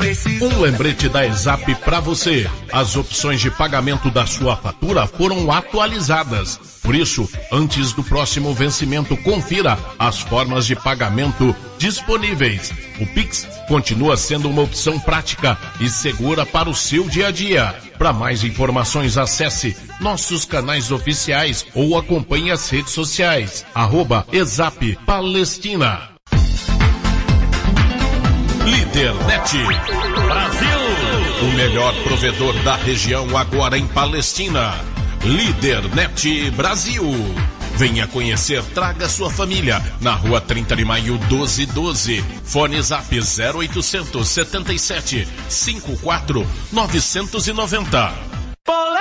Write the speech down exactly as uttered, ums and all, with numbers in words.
Um lembrete da Exap para você. As opções de pagamento da sua fatura foram atualizadas. Por isso, antes do próximo vencimento, confira as formas de pagamento disponíveis. O Pix continua sendo uma opção prática e segura para o seu dia a dia. Para mais informações, acesse nossos canais oficiais ou acompanhe as redes sociais. Arroba Exap Palestina. Lídernet Brasil. O melhor provedor da região agora em Palestina. Lídernet Brasil. Venha conhecer, traga sua família. Na rua trinta de maio, doze doze. Fone Zap zero oitocentos setenta e sete, cinquenta e quatro, novecentos e noventa.